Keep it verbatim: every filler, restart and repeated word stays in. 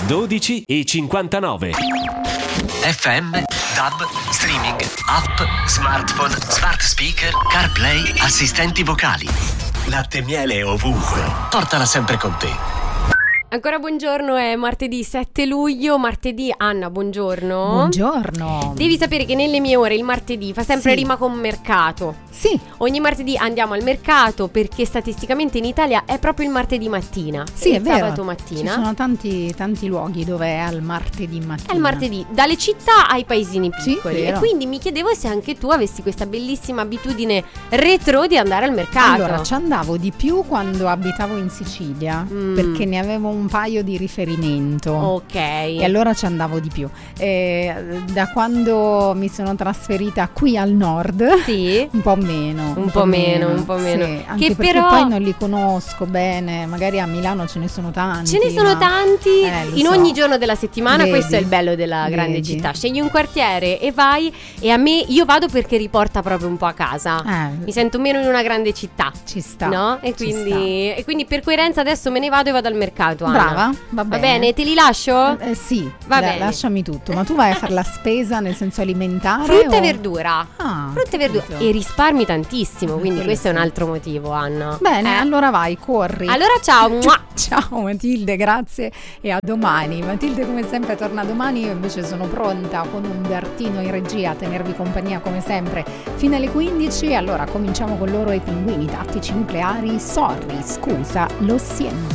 dodici e cinquantanove. F M, DAB, streaming, app, smartphone, smart speaker, CarPlay, assistenti vocali. Latte e miele ovunque. Portala sempre con te. Ancora buongiorno, è martedì sette luglio, martedì. Anna, buongiorno. Buongiorno. Devi sapere che nelle mie ore il martedì fa sempre Sì. rima con mercato. Sì. Ogni martedì andiamo al mercato perché statisticamente in Italia è proprio il martedì mattina. Sì, il è vero. sabato mattina. Ci sono tanti, tanti luoghi dove è al martedì mattina. È il martedì, dalle città ai paesini piccoli. Sì, e vero. quindi mi chiedevo se anche tu avessi questa bellissima abitudine retro di andare al mercato. Allora, ci andavo di più quando abitavo in Sicilia, Mm. perché ne avevo un paio di riferimento. Ok. E allora ci andavo di più. E da quando mi sono trasferita qui al nord, Sì. un po' meno. Un po' meno, un po' meno. Sì, anche Che perché però- poi non li conosco bene. Magari a Milano ce ne sono tanti. Ce ne sono ma- tanti Eh, lo in so. ogni giorno della settimana. Vedi? Questo è il bello della grande Vedi? città. Scegli un quartiere e vai. E a me, io vado perché riporta proprio un po' a casa. Eh, Mi sento meno in una grande città. ci sta. No? E ci quindi, e quindi per coerenza adesso me ne vado e vado al mercato, sta. Anna. Brava, va Va bene. bene, te li lascio? Eh, sì, Va la- bene. lasciami tutto. Ma tu vai a fare la spesa nel senso alimentare? Frutta o- e verdura. Ah, Frutta e verdura. capito. E risparmi tantissimo. Eh, Quindi quello questo è un sì. altro motivo, Anna. Bene, Eh. allora vai, corri. Allora ciao. Mua. Ciao Matilde, grazie e a domani. Matilde come sempre torna domani, io invece sono pronta con Umbertino in regia a tenervi compagnia come sempre fino alle quindici. Allora cominciamo con loro e i pinguini tattici nucleari. Sorry, scusa, lo siento.